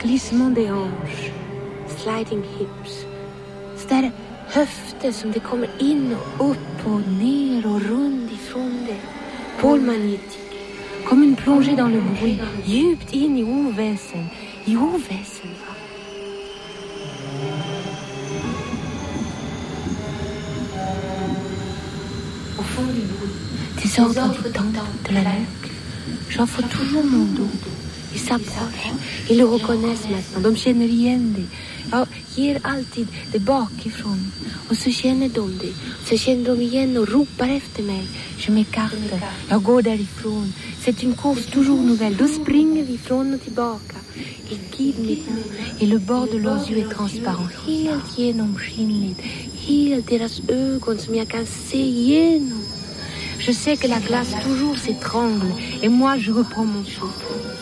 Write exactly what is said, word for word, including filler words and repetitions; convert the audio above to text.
glissement des hanches, sliding hips. Så där höfter som det kommer in och upp och ner och runt ifrån det. Pôle magnétique, comme une plongée dans le bruit, djupt in i oväsen, i oväsen. Au fond du bruit, des ordres du temps, de la nuque. J'offre toujours mon dos. Ils s'approchent, ils le reconnaissent maintenant. De känner igen det. Jag ger alltid det bakifrån. Och så känner de det. Så känner de igen och ropar efter mig. Je m'écarte. Jag går därifrån. C'est une course toujours nouvelle. Då springer vi från och tillbaka. Ils guident mes pas. Et le bord de leurs yeux est transparent. Helt genomskinligt. Helt deras ögon som jag kan se igenom. Je sais que la glace toujours s'étrangle. Et moi je reprends mon souffle.